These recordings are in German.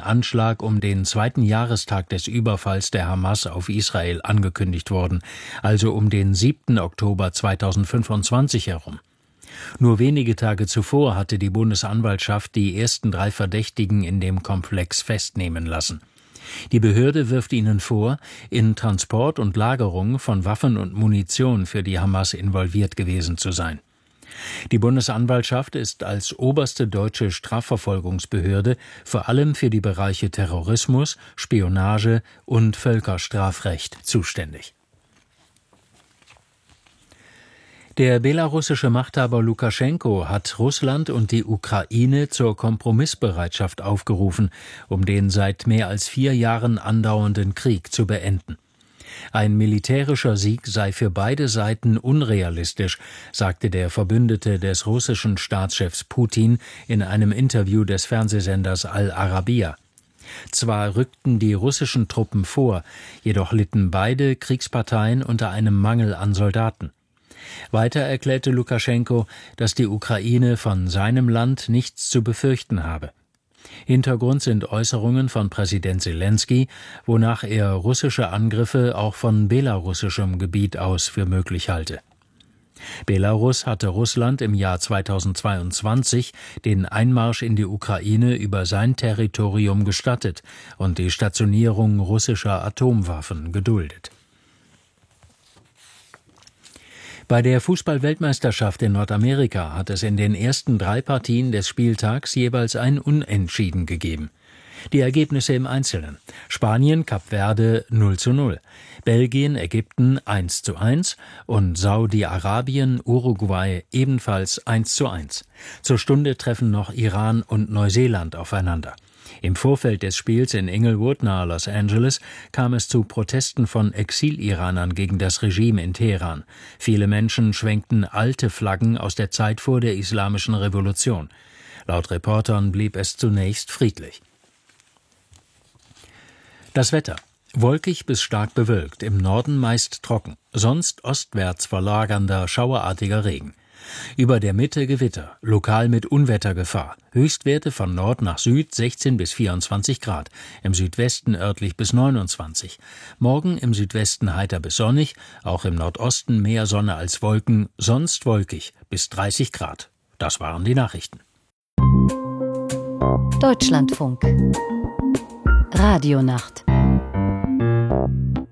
Anschlag um den 2. Jahrestag des Überfalls der Hamas auf Israel angekündigt worden, also um den 7. Oktober 2025 herum. Nur wenige Tage zuvor hatte die Bundesanwaltschaft die ersten 3 Verdächtigen in dem Komplex festnehmen lassen. Die Behörde wirft ihnen vor, in Transport und Lagerung von Waffen und Munition für die Hamas involviert gewesen zu sein. Die Bundesanwaltschaft ist als oberste deutsche Strafverfolgungsbehörde vor allem für die Bereiche Terrorismus, Spionage und Völkerstrafrecht zuständig. Der belarussische Machthaber Lukaschenko hat Russland und die Ukraine zur Kompromissbereitschaft aufgerufen, um den seit mehr als 4 Jahren andauernden Krieg zu beenden. Ein militärischer Sieg sei für beide Seiten unrealistisch, sagte der Verbündete des russischen Staatschefs Putin in einem Interview des Fernsehsenders Al Arabiya. Zwar rückten die russischen Truppen vor, jedoch litten beide Kriegsparteien unter einem Mangel an Soldaten. Weiter erklärte Lukaschenko, dass die Ukraine von seinem Land nichts zu befürchten habe. Hintergrund sind Äußerungen von Präsident Selenskyj, wonach er russische Angriffe auch von belarussischem Gebiet aus für möglich halte. Belarus hatte Russland im Jahr 2022 den Einmarsch in die Ukraine über sein Territorium gestattet und die Stationierung russischer Atomwaffen geduldet. Bei der Fußball-Weltmeisterschaft in Nordamerika hat es in den ersten 3 Partien des Spieltags jeweils ein Unentschieden gegeben. Die Ergebnisse im Einzelnen: Spanien, Kap Verde 0:0, Belgien, Ägypten 1:1 und Saudi-Arabien, Uruguay ebenfalls 1:1. Zur Stunde treffen noch Iran und Neuseeland aufeinander. Im Vorfeld des Spiels in Inglewood nahe Los Angeles kam es zu Protesten von Exil-Iranern gegen das Regime in Teheran. Viele Menschen schwenkten alte Flaggen aus der Zeit vor der Islamischen Revolution. Laut Reportern blieb es zunächst friedlich. Das Wetter: wolkig bis stark bewölkt, im Norden meist trocken, sonst ostwärts verlagernder, schauerartiger Regen. Über der Mitte Gewitter, lokal mit Unwettergefahr. Höchstwerte von Nord nach Süd 16 bis 24 Grad, im Südwesten örtlich bis 29. Morgen im Südwesten heiter bis sonnig, auch im Nordosten mehr Sonne als Wolken, sonst wolkig bis 30 Grad. Das waren die Nachrichten. Deutschlandfunk Radionacht.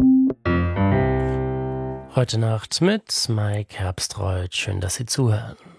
Heute Nacht mit Mike Herbstreuth. Schön, dass Sie zuhören.